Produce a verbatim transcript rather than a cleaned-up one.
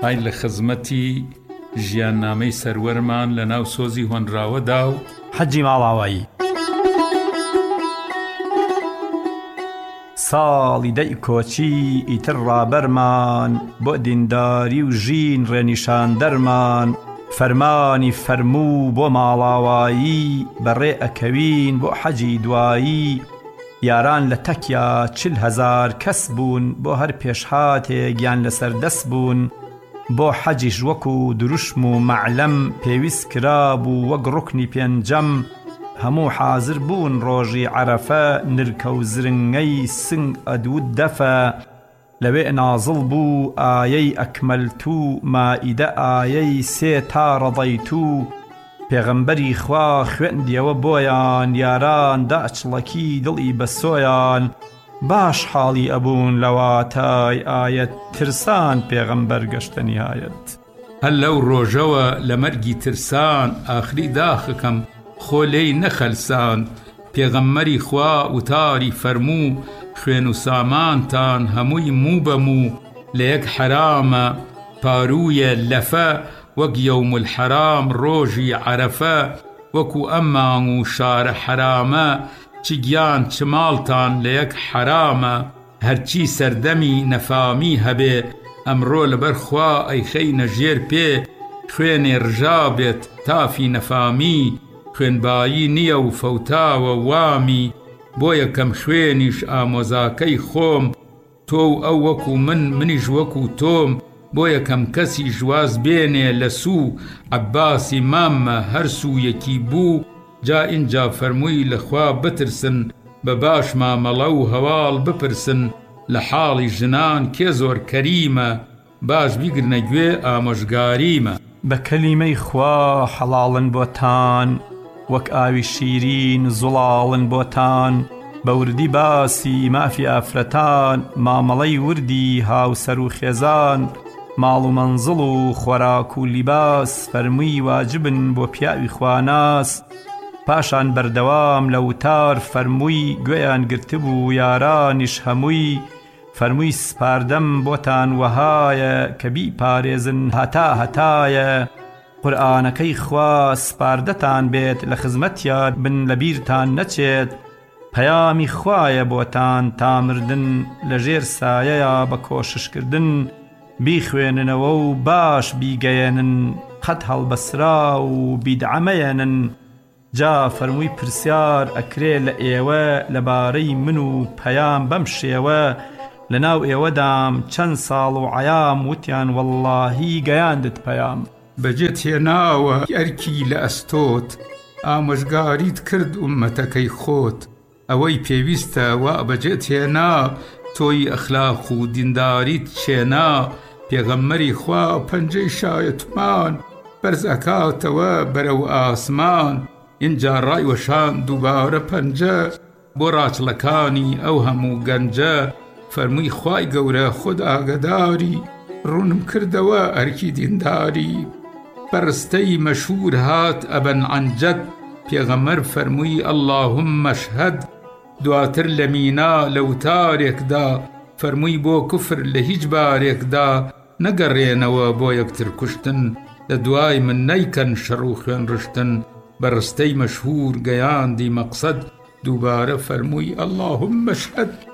های لە خزمەتی ژیاننامەی سەروەرمان لە ناو سۆزی هۆنراوەدا و حەجی ماڵاوایی. ساڵی دەی کۆچی ئیتر ڕابەرمان بۆ دینداری و ژین ڕێنیشان دەرمان، فەرمانی فەرموو بۆ ماڵاوایی بەڕێ ئەکەوین بۆ حەجی دوایی. یاران لە تەکیا چل هەزار کەس بوون، بۆ هەر پێشهاتێ گیان لەسەر دەست بوون. بۆ حەجیش وەکو دروشم و مەعلەم پێویست کرابوو وەک ڕوکنی پێنجەم. هەموو حازر بوون ڕۆژی عەرەفە، نرکە و زرنگەی سنگ ئەدود دەفە. لەوێ نازڵ بوو ئایەی ئەکمەلتو، مائیدە ئایەی سێ تا ڕەضەیتو. پێغەمبەری خوا خوێندیەوە بۆیان، یاران داچڵەکی دڵی بەسۆیان. باش حاڵی ئەبوون لەواتای ئایەت، ترسان پێغەمبەر گەشتە نیهایەت. هەر لەو ڕۆژەوە لە مەرگی ترسان، ئاخری داخەکەم خۆ لێی نەخەلسان. پێغەمبەری خوا وتاری فەرموو، خوێن و سامانتان هەمووی موو بەموو. لە یەک حرامە پارویە لەفە، وەک یەوم الحەرام ڕۆژی عەرەفە. وەکو ئەم مانگ و شارە حرامە، چ گیان چ ماڵتان لە یەک حرامە. هەرچی سەردەمی نەفامی هەبێ، ئەمڕۆ لەبەر خوا ئەی خەینە ژێر پێ. خوێنێ ڕژا بێت تافی نەفامی، خوێنبایی نییە و فەوتاوە وامی. بۆ یەکەم خوێنیش ئامۆزاکەی خۆم، تۆ و ئەو وەکو من، منیش وەکو تۆم. بۆ یەکەم کەسی ژواز بێنێ لە سوو، عەباسی ماممە هەر سوویەکی بوو. جا ئینجا فەرمووی لەخوا بترسن، بە باش مامەڵە و هەواڵ بپرسن. لە حاڵی ژنان کێ زۆر کەریمە، باش بیگرنە گوێ ئامۆژگاریمە. بە کەلیمەی خوا حەڵاڵن بۆتان، وەک ئاوی شیرین زوڵاڵن بۆتان. بە وردی باسی مافی ئافرەتان، مامەڵەی وردی هاوسەر و خێزان. ماڵ و مەنزڵ و خۆراک و لیباس، فەرمووی واجبن بۆ پیاوی خواناس. پاشان بەردەوام لە وتار فەرمووی، گوێیان گرتبوو یارانیش هەمووی. فەرمووی سپاردەم بۆتان وەهایە، کە بیپارێزن هەتا هەتایە. قورئانەکەی خوا سپاردەتان بێت، لە خزمەتیان بن لە بیرتان نەچێت. پەیامی خوایە بۆتان تا مردن، لە ژێر سایەیە بە کۆششکردن. بیخوێننەوە و باش بیگەیەنن، قەت هەڵبەسرا و بیدعەمەیەنن. جا فەرمووی پرسیار ئەکرێ لە ئێوە، لەبارەی من و پەیام بەم شێوە. لەناو ئێوەدام چەند ساڵ و عەیام، وتیان وەڵڵاهی گەیاندت پەیام. بەجێت هێناوە ئەرکی لە ئەستۆت، ئامۆژگاریت کرد ئومەتەکەی خۆت. ئەوەی پێویستە وا بەجێت هێنا، تۆی ئەخلاق و دینداریت چێنا. پێغەمبەری خوا پەنجەی شایەتمان، بەرز ئەکاتەوە بەرەو ئاسمان. ئینجا ڕای وەشان دووبارە پەنجە، بۆ ڕاچڵەکانی ئەو هەموو گەنجە. فەرمووی خوای گەورە خود ئاگداری، ڕوونم کردەوە ئەرکی دینداری. بەڕستەی مەشهور هات ئەبەن عەنجەد، پێغەمبەر فەرمووی ئەڵڵاهوممە اشهەد. دواتر لە مینا لە وتارێکدا، فەرمووی بۆ کوفر لە هیچ بارێکدا. نەگەڕێنەوە بۆ یەکتر کوشتن، لە دوای من نەیکەن شەڕ و خوێن ڕشتن. بەڕستەی مەشهور گەیاندی مەقسەد، دووبارە فەرمووی ئەڵڵاهوممە اشهەد.